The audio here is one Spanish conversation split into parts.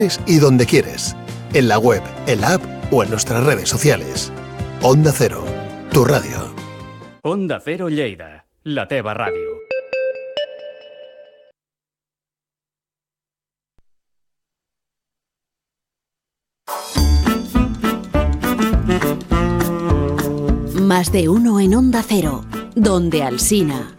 y donde quieres, en la web, en la app o en nuestras redes sociales. Onda Cero, tu radio. Onda Cero Lleida, la teva ràdio. Más de uno en Onda Cero, donde Alsina.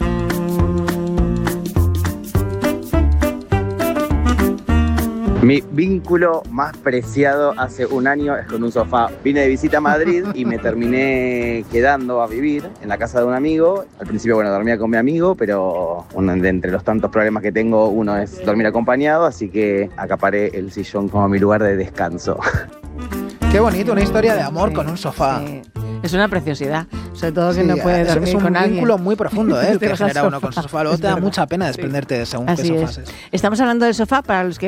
Mi vínculo más preciado hace un año es con un sofá. Vine de visita a Madrid y me terminé quedando a vivir en la casa de un amigo. Al principio, dormía con mi amigo, pero de entre los tantos problemas que tengo, uno es dormir acompañado, así que acaparé el sillón como mi lugar de descanso. Qué bonito, una historia de amor con un sofá. Sí. Es una preciosidad, sobre todo que no puede dormir con alguien. Es un vínculo muy profundo, el que genera uno con su sofá. Luego te da mucha pena desprenderte según qué sofás es. Estamos hablando del sofá, para los que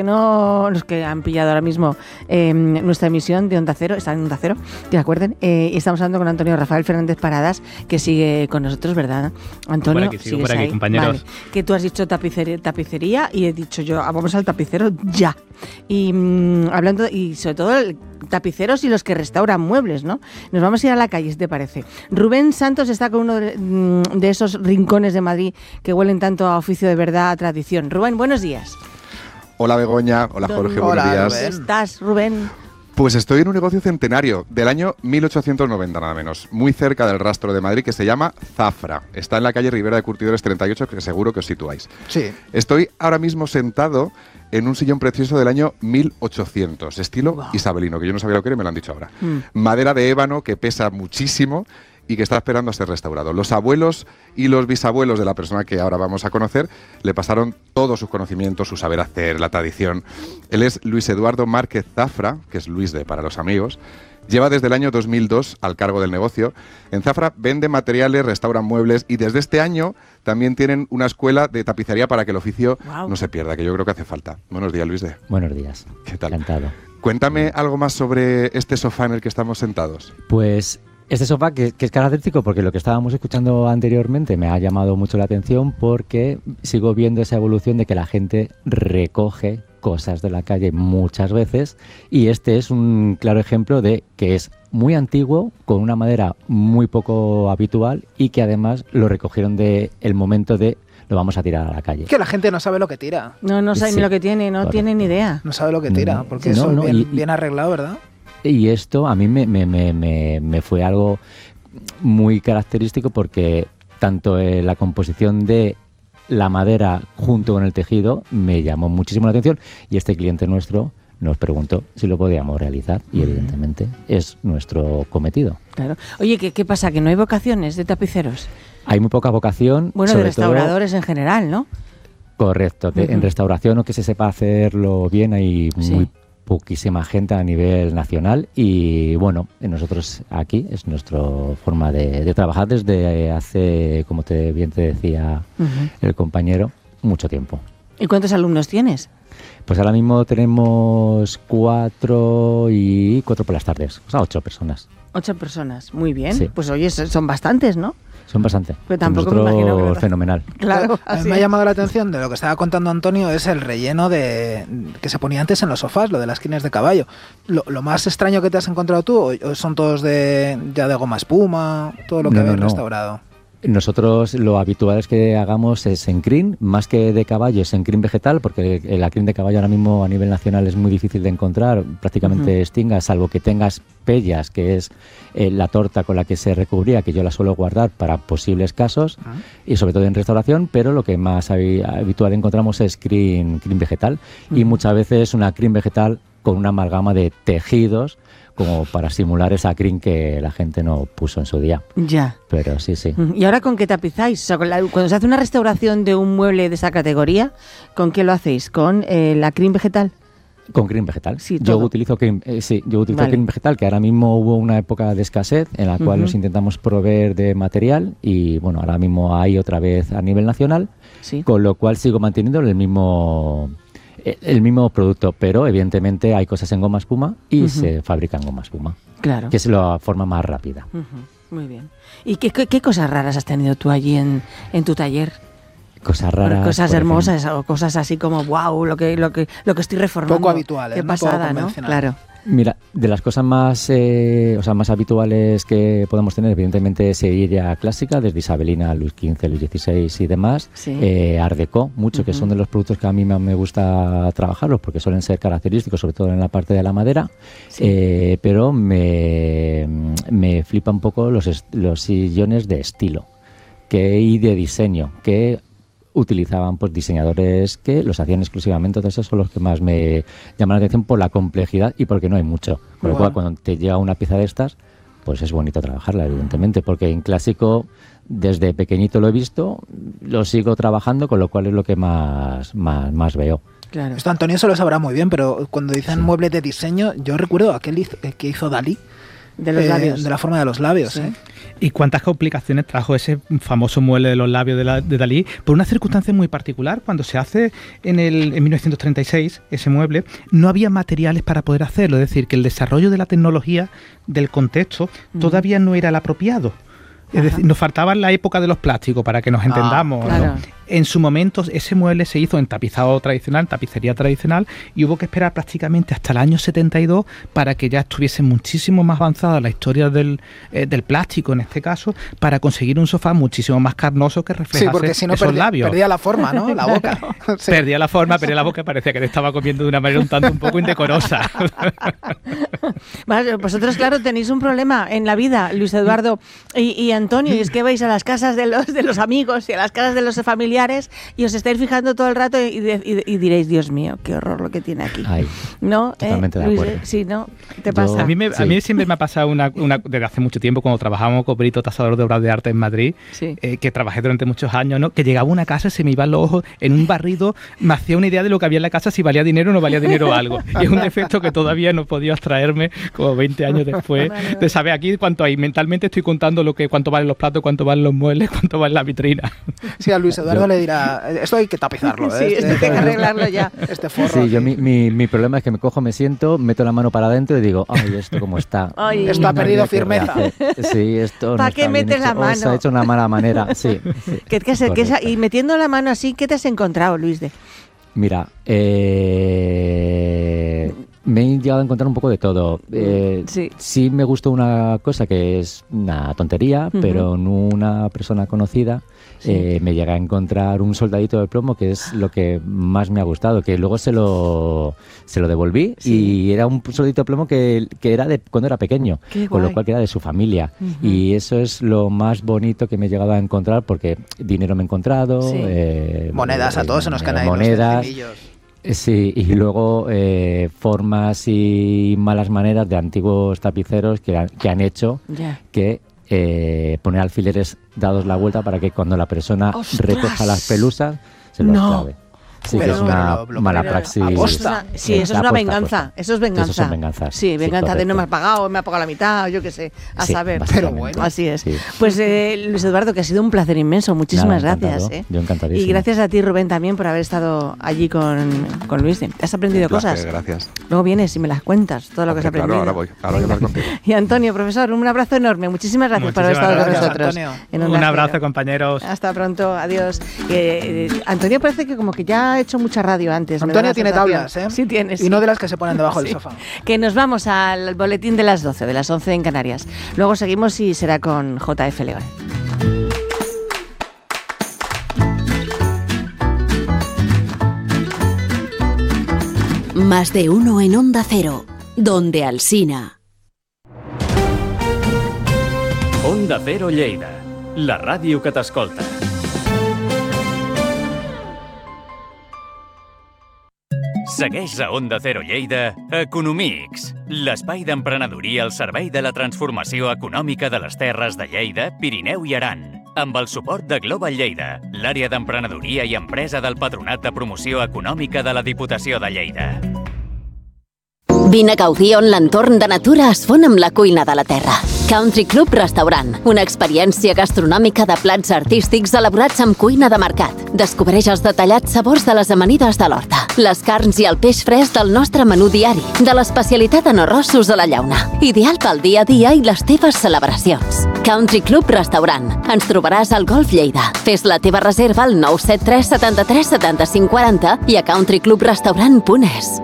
han pillado ahora mismo nuestra emisión de Onda Cero, está en Onda Cero, que se acuerden, y estamos hablando con Antonio Rafael Fernández Paradas, que sigue con nosotros, ¿verdad, Antonio? Sigo por aquí, compañeros. Vale. Que tú has dicho tapicería y he dicho yo, vamos al tapicero ya. Y hablando, y sobre todo tapiceros y los que restauran muebles, ¿no? Nos vamos a ir a la calle, si te parece. Rubén Santos está con uno de esos rincones de Madrid que huelen tanto a oficio de verdad, a tradición. Rubén, buenos días. Hola Begoña, hola Jorge, buenos días. ¿Dónde estás, Rubén? Pues estoy en un negocio centenario del año 1890 nada menos, muy cerca del rastro de Madrid, que se llama Zafra. Está en la calle Ribera de Curtidores 38, que seguro que os situáis. Sí. Estoy ahora mismo sentado en un sillón precioso del año 1800, estilo isabelino, que yo no sabía lo que era y me lo han dicho ahora. Madera de ébano que pesa muchísimo y que está esperando a ser restaurado. Los abuelos y los bisabuelos de la persona que ahora vamos a conocer le pasaron todos sus conocimientos, su saber hacer, la tradición. Él es Luis Eduardo Márquez Zafra, que es Luis de para los amigos. Lleva desde el año 2002 al cargo del negocio. En Zafra vende materiales, restauran muebles y desde este año también tienen una escuela de tapicería para que el oficio no se pierda, que yo creo que hace falta. Buenos días, Luis de. Buenos días. ¿Qué tal? Encantado. Cuéntame algo más sobre este sofá en el que estamos sentados. Pues este sofá que es característico porque lo que estábamos escuchando anteriormente me ha llamado mucho la atención porque sigo viendo esa evolución de que la gente recoge cosas de la calle muchas veces y este es un claro ejemplo de que es muy antiguo, con una madera muy poco habitual y que además lo recogieron de el momento de lo vamos a tirar a la calle. Que la gente no sabe lo que tira. No sabe ni lo que tiene, no tiene ni idea. No sabe lo que tira, porque eso es bien arreglado, ¿verdad? Y esto a mí me fue algo muy característico porque tanto la composición de la madera junto con el tejido me llamó muchísimo la atención y este cliente nuestro nos preguntó si lo podíamos realizar y evidentemente es nuestro cometido. Claro. Oye, ¿qué pasa? ¿Que no hay vocaciones de tapiceros? Hay muy poca vocación. Bueno, de restauradores en general, ¿no? Correcto. En restauración o que se sepa hacerlo bien hay muy poquísima gente a nivel nacional y bueno, nosotros aquí es nuestra forma de trabajar desde hace, como bien te decía el compañero, mucho tiempo. ¿Y cuántos alumnos tienes? Pues ahora mismo tenemos 4 por las tardes, o sea, 8 personas. 8 personas, muy bien. Sí. Pues oye, son bastantes, ¿no? Son bastante. Pero tampoco me imagino que fenomenal. Claro. A mí me ha llamado la atención de lo que estaba contando Antonio es el relleno que se ponía antes en los sofás, lo de las esquinas de caballo. Lo más extraño que te has encontrado tú, ¿o son todos ya de goma espuma, todo lo que habéis restaurado? Nosotros lo habitual es que hagamos es en crin, más que de caballo es en crin vegetal, porque la crin de caballo ahora mismo a nivel nacional es muy difícil de encontrar, prácticamente extinga, salvo que tengas pellas, que es la torta con la que se recubría, que yo la suelo guardar para posibles casos, y sobre todo en restauración, pero lo que más habitual encontramos es crin vegetal, y muchas veces una crin vegetal con una amalgama de tejidos, como para simular esa crin que la gente no puso en su día. Ya. Pero sí. ¿Y ahora con qué tapizáis? O sea, cuando se hace una restauración de un mueble de esa categoría, ¿con qué lo hacéis? ¿Con la crin vegetal? Con crin vegetal. Sí, yo utilizo crin vegetal, que ahora mismo hubo una época de escasez en la cual nos intentamos proveer de material y bueno, ahora mismo hay otra vez a nivel nacional, con lo cual sigo manteniendo el mismo producto, pero evidentemente hay cosas en goma espuma y se fabrican goma espuma, claro, que es la forma más rápida. Muy bien. ¿Y qué cosas raras has tenido tú allí en tu taller? Cosas raras. Cosas hermosas o cosas así como wow, lo que estoy reformando. Poco habituales. Qué pasada, ¿no? Claro. Mira, de las cosas más habituales que podemos tener, evidentemente Sevilla clásica, desde Isabelina, Luis XV, Luis XVI y demás. Sí. Art Deco, mucho, que son de los productos que a mí me gusta trabajarlos porque suelen ser característicos, sobre todo en la parte de la madera. Sí. Pero me flipa un poco los sillones de estilo y de diseño, que utilizaban pues diseñadores que los hacían exclusivamente. Entonces esos son los que más me llaman la atención por la complejidad y porque no hay mucho. Con lo cual, cuando te llega una pieza de estas, pues es bonito trabajarla, evidentemente, porque en clásico desde pequeñito lo he visto, lo sigo trabajando, con lo cual es lo que más veo. Claro. Esto Antonio se lo sabrá muy bien, pero cuando dicen muebles de diseño, yo recuerdo aquel que hizo Dalí, de los labios, de la forma de los labios. Sí. ¿Y cuántas complicaciones trajo ese famoso mueble de los labios de Dalí? Por una circunstancia muy particular, cuando se hace en 1936 ese mueble, no había materiales para poder hacerlo, es decir, que el desarrollo de la tecnología del contexto todavía no era el apropiado. Es decir, nos faltaba la época de los plásticos, para que nos entendamos, claro. ¿no? En su momento ese mueble se hizo en tapizado tradicional, tapicería tradicional, y hubo que esperar prácticamente hasta el año 72 para que ya estuviese muchísimo más avanzada la historia del plástico, en este caso, para conseguir un sofá muchísimo más carnoso que reflejase porque si no esos labios. Perdía la forma, ¿no? La boca. Sí. Perdía la forma, perdía la boca, parecía que te estaba comiendo de una manera un poco indecorosa. Vale, vosotros, claro, tenéis un problema en la vida, Luis Eduardo y Antonio, y es que vais a las casas de los amigos y a las casas de los familiares y os estáis fijando todo el rato y diréis, Dios mío, qué horror lo que tiene aquí. Ay, ¿no? Totalmente de Luis, acuerdo. sí, ¿no? ¿Te pasa? A mí siempre me ha pasado una desde hace mucho tiempo, cuando trabajábamos con Perito Tasador de Obras de Arte en Madrid, que trabajé durante muchos años, ¿no? Que llegaba a una casa, se me iban los ojos en un barrido, me hacía una idea de lo que había en la casa, si valía dinero o no valía dinero o algo. Y es un defecto que todavía no he podido abstraerme como 20 años después de saber aquí cuánto hay. Mentalmente estoy contando cuánto valen los platos, cuánto valen los muebles, cuánto vale la vitrina. Sí, a Luis Eduardo le dirá, esto hay que tapizarlo. Sí, esto hay que arreglarlo ya. Este forro. Sí, yo mi problema es que me cojo, me siento, meto la mano para adentro y digo, ay, esto cómo está. Ay, esto ha perdido firmeza. Sí, esto no ¿para está qué bien metes hecho. la mano? Se ha hecho una mala manera, sí. Y metiendo la mano así, ¿qué te has encontrado, Luis? Mira, me he llegado a encontrar un poco de todo. Sí me gustó una cosa que es una tontería, pero en una persona conocida me llegué a encontrar un soldadito de plomo, que es lo que más me ha gustado, que luego se lo devolví y era un soldadito de plomo que era de cuando era pequeño, con lo cual que era de su familia. Y eso es lo más bonito que me he llegado a encontrar, porque dinero me he encontrado. Monedas, a todos se nos caen ahí monedas. Los centimillos. Sí, y luego formas y malas maneras de antiguos tapiceros que han hecho que poner alfileres dados la vuelta para que cuando la persona recoja las pelusas se los clave. Sí, que es una mala praxis. Sí, eso es una venganza. Eso es venganza. Eso son venganzas. Sí, venganza sí, de no me has pagado, me ha pagado la mitad, yo qué sé, a saber. Pero bueno. Así es. Sí. Pues Luis Eduardo, que ha sido un placer inmenso. Muchísimas gracias. Yo encantadísimo. Y gracias a ti, Rubén, también por haber estado allí con Luis. Has aprendido cosas. Gracias. Luego vienes y me las cuentas, todo lo que has aprendido. Claro, ahora voy a hablar contigo. Y Antonio, profesor, un abrazo enorme. Muchísimas gracias por haber estado con nosotros. Un abrazo, compañeros. Hasta pronto, adiós. Antonio parece que como que ya ha hecho mucha radio antes. Antonio tiene tablas, ¿eh? Sí tienes. Y no de las que se ponen debajo del sofá. Que nos vamos al boletín de las 12, de las 11 en Canarias. Luego seguimos y será con JF León. Más de uno en Onda Cero, donde Alsina. Onda Cero Lleida, la ràdio que t'escolta. Segueix a Onda Cero Lleida Economics, l'espai d'emprenedoria al servei de la transformació econòmica de les terres de Lleida, Pirineu i Aran, amb el suport de Global Lleida, l'àrea d'emprenedoria i empresa del Patronat de Promoció Econòmica de la Diputació de Lleida. Vine a gaudir on l'entorn de natura es fon amb la cuina de la terra. Country Club Restaurant, una experiència gastronòmica de plats artístics elaborats amb cuina de mercat. Descobreix els detallats sabors de les amanides de l'horta, les carns i el peix fresc del nostre menú diari, de l'especialitat en arrossos a la llauna. Ideal pel dia a dia i les teves celebracions. Country Club Restaurant. Ens trobaràs al Golf Lleida. Fes la teva reserva al 973 73 75 40 i a countryclubrestaurant.es.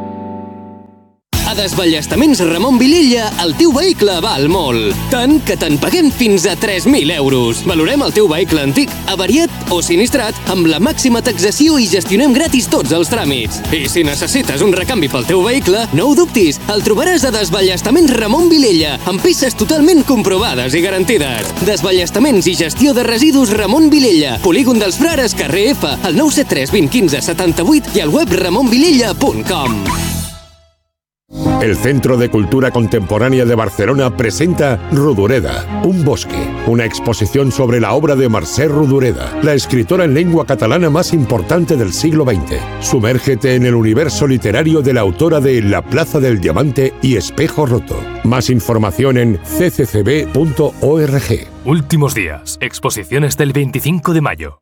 A Desballestaments Ramon Vilella, el teu vehicle val molt. Tant que te'n paguem fins a 3.000 euros. Valorem el teu vehicle antic, avariat o sinistrat amb la màxima taxació i gestionem gratis tots els tràmits. I si necessites un recanvi pel teu vehicle, no ho dubtis, el trobaràs a Desballestaments Ramon Vilella, amb peces totalment comprovades i garantides. Desballestaments i gestió de residus Ramon Vilella, Polígon dels Frares, carrer F, al 973 20 15 78 i al web ramonvilella.com. El Centro de Cultura Contemporánea de Barcelona presenta Rodoreda, un bosque, una exposición sobre la obra de Mercè Rodoreda, la escritora en lengua catalana más importante del siglo XX. Sumérgete en el universo literario de la autora de La Plaza del Diamante y Espejo Roto. Más información en cccb.org. Últimos días, exposiciones del 25 de mayo.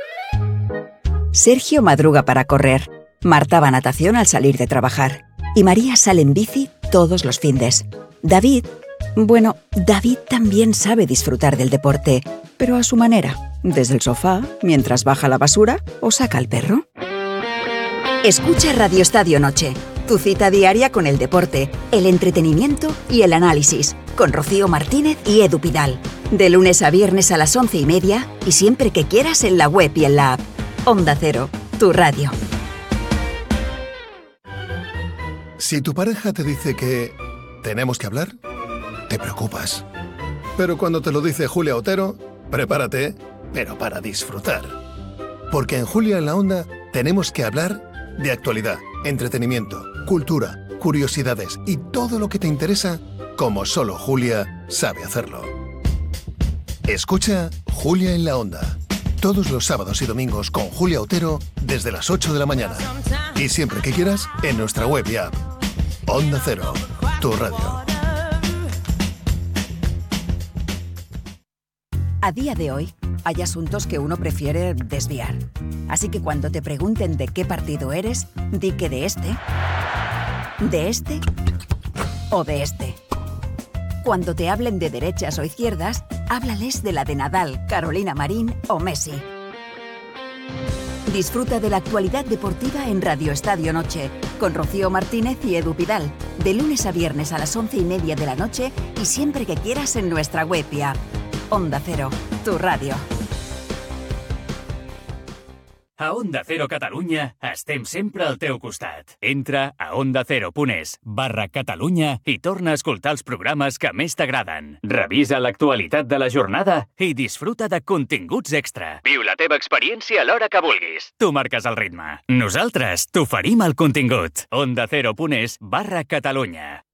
Sergio madruga para correr, Marta va a natación al salir de trabajar y María sale en bici todos los findes. David también sabe disfrutar del deporte, pero a su manera, desde el sofá, mientras baja la basura o saca al perro. Escucha Radio Estadio Noche, tu cita diaria con el deporte, el entretenimiento y el análisis, con Rocío Martínez y Edu Pidal. De lunes a viernes a las 11:30 y siempre que quieras en la web y en la app. Onda Cero, tu radio. Si tu pareja te dice que tenemos que hablar, te preocupas. Pero cuando te lo dice Julia Otero, prepárate, pero para disfrutar. Porque en Julia en la Onda tenemos que hablar de actualidad, entretenimiento, cultura, curiosidades y todo lo que te interesa, como solo Julia sabe hacerlo. Escucha Julia en la Onda. Todos los sábados y domingos con Julia Otero desde las 8 de la mañana. Y siempre que quieras en nuestra web y app. Onda Cero, tu radio. A día de hoy, hay asuntos que uno prefiere desviar. Así que cuando te pregunten de qué partido eres, di que de este o de este. Cuando te hablen de derechas o izquierdas, háblales de la de Nadal, Carolina Marín o Messi. Disfruta de la actualidad deportiva en Radio Estadio Noche, con Rocío Martínez y Edu Pidal, de lunes a viernes a las 11:30 de la noche y siempre que quieras en nuestra web y app. Onda Cero, tu radio. A Onda Cero Catalunya estem sempre al teu costat. Entra a ondacero.es/Catalunya i torna a escoltar els programes que més t'agraden. Revisa l'actualitat de la jornada i disfruta de continguts extra. Viu la teva experiència a l'hora que vulguis. Tu marques el ritme. Nosaltres t'oferim el contingut. ondacero.es/Catalunya.